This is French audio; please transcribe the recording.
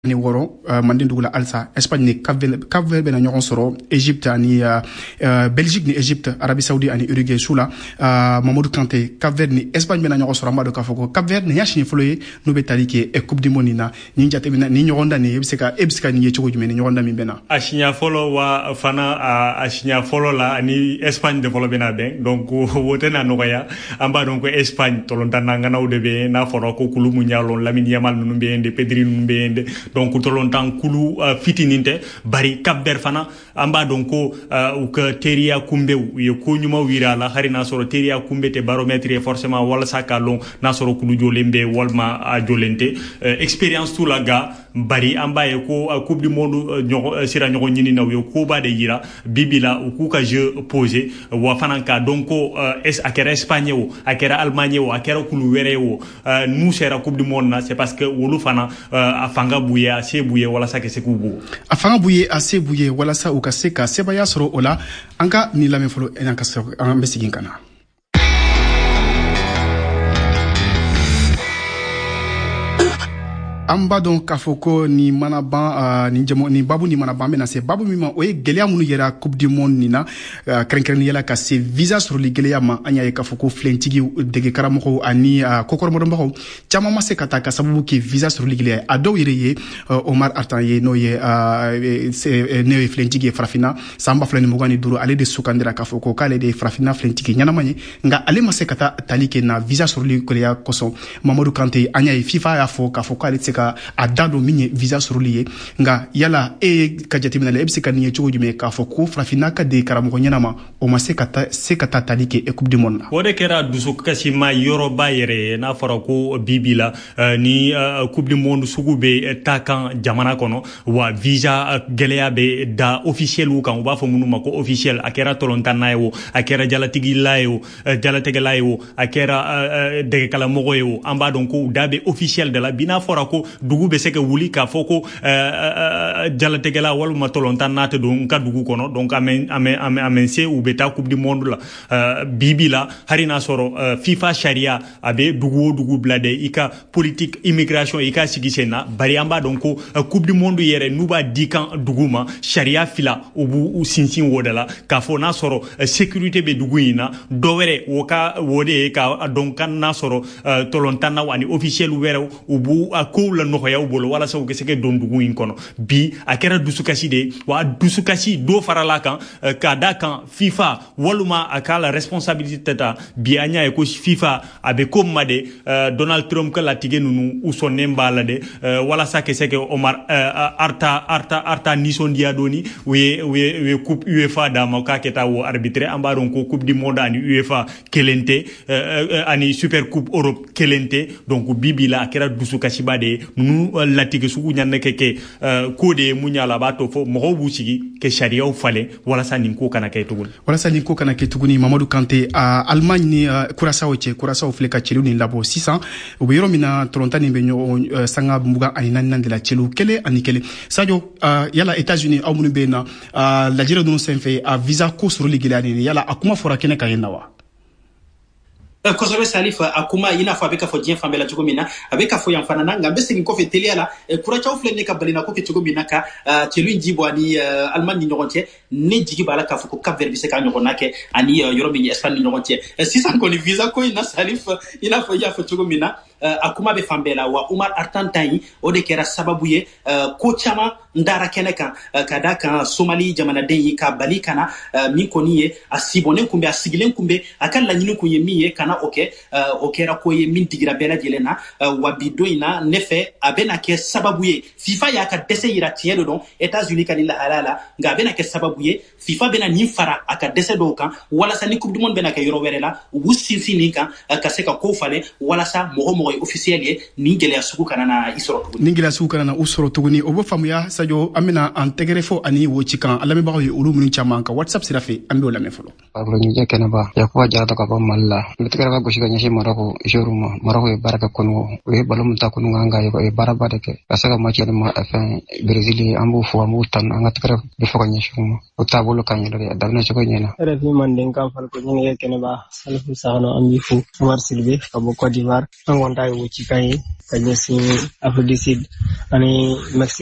ni woro manden dugula alsa Espagne ni Cap Vert bena ñogon soro Égypte ni Belgique ni Égypte Arabie Saoudite ani Uruguay sula Mamadou Kanté Cap Vert ni Espagne bena ñogon soro mado kafoko Cap Vert ni yashini foloye no be talike e coupe du monde na ni jate bena ni ñogonda ni ebsika ni yecho jumene ñogonda mi bena ashinya folo wa fana ashinya folo la ni Espagne de folo bena ben donc wotena noya amba donc Espagne tolontana ngana udebe na foro ko kulu mu ñalon Lamine Yamal nunu be ende Pedri nunu be ende donc tolontan kulu fitininte bari Cap Vert fana amba donc ko ka teria kumbe ye ko nyuma wirala hari na soro teria kumbe te barométre forcément wala sakalon na soro kulu jolembe walma a jolente expérience tout la ga bari amba ye ko coupe du monde sira nyogo nyini na yo ko ba de yira bibila ku ka jeu posé wa fana ka donc ko akera Espagne o akera Allemagne o akera kulu were o nous sera coupe du monde na c'est parce que wolu fana afanga buye ase buye wala sa ke se kubu afanga buye ase buye wala sa u ka se ka sebaya soro ola anga ni lame folo en ka so an besigin kana amba donc kafoko ni manaban ni jamo ni babu ni manaban mena se babu mi ma o ye geleya munu yera coupe du monde ni na krenkreni yela ka se visa sur li geleya ma anya ye kafoko flentigi dege karamoko ani kokormodo mbaho chama ma se kata ka sababu ki visa sur li geleya ado yere ye Omar Artan ye no ye se ne flentigi frafina samba fleni mogani duro ale de sukandira kafoko kale de frafina flentigi nyana manye nga ale ma se kata talike na visa sur li geleya koso Mamadou Kanté anya ye FIFA ya fo kafoko ale a dado minye visa surliye nga yala ka jatimina le ebsika niye chugo jume ka foko frafina ka de karamo nyama o ma se kata talike e coupe du monde wode kera dusu kasi ma yoroba yere na farako bibila ni coupe du monde sugube takan jamana kono wa visa geleya be da officiel wu kan ba fo munu mako officiel akera tolontana yo akera jalatigi layo jalatege layo akera de kala mogo yo amba donc da be officiel de la bina farako dugu be seke wuli ka foko jalategela wal matolontan nate do nka dugu kono donc amen se ou beta coupe du monde la bibila harina soro FIFA sharia abe dugu blade ika politique immigration ika sigisena bari amba donc coupe du monde yere nuba dikan duguma sharia fila ubu sinsin wodala ka fo na soro sécurité be dugu ina dowere woka wode ka donc na soro tolontan na wani officiel were ubu ko la no ya bolo wala saw ke seke don dugu in kono bi akera dusukasi de wa dusukasi do farala kan kada kan FIFA waluma akala responsabilité ta bi anya e ko FIFA abe ko made Donald Trump ka latige nunu usonne mbala de wala sa ke seke Omar arta nison dia doni we coupe UEFA da maka keta wo arbitre ambaron ko coupe du monde ani UEFA kelente ani super coupe Europe kelente donc bibila akera dusukasi bade nu latige sugu nyanne keke kode munyala bato fo mo busigi ke sharia u fale wala sa ninko kana kay tuguni Mamadou Kanté Allemagne ni Curaçao fleka chelu ni labo 600 o yoro mina tolontani be nyo sanga mbuga ani nan de la chelu kele ani kele sadio yala États-Unis au munu be na la jira dunu senfe a visa ko sur ligilani yala akuma fora kene kayena wa kosobe Salif akuma ina fa beka fo dien fambela chugomina abeka fo yamfana nanga bese nko fe teliala kuracha oflene ka balina ko ke chugomina ka chelu njibo ani Allemagne nyogontie ne jigi bala ka fo ko Cap Vert bise ka nyogonake ani Europe ni Espagne nyogontie si san ko ni visa ko ina Salif ina fo ya fo chugomina akuma be fambela wa Omar Artantai o de kera sababu ye ko chama ndara keneka kadaka Somali jamana deyi ka balikana min koniye asibone kumbe asigilen kumbe akalla nyinu kunye miye kana okera ko ye min digira bela jelena wa bidoina nefe abena ke sababu ye FIFA ya ka dese yira tiyedo don États-Unis kanila halala nga abena ke sababu ye FIFA bena nyimfara aka dese do kan wala sa ni coupe du monde bena ka yoro werela wusinsi nika ka seka ko fale wala sa mo officiel ye ningela suku kana na usoro tuguni obo famuya sajo amina antegere fo ani wochikan alame bawo ulu mun chama ka WhatsApp sirafe ambe olame folo abro nyje kenaba ya ko jara ka ba malla mitkara ba goshi ganya shi marako joruma marako e baraka kono we balum ta kono nganga e baraba de ke asaka ma ci ma afin Brésil ambu fo amu tan anga tkara be fo ganya shi mo o tabolo kanya de dabna ci ko nyena refi man den kam fal ko nyene kenaba salfu sahno ambi fu Omar Silve ka bo Côte d'Ivoire ngonta da wo ci kan yi ka ɲɛsin Afrique du Sud ani Mexique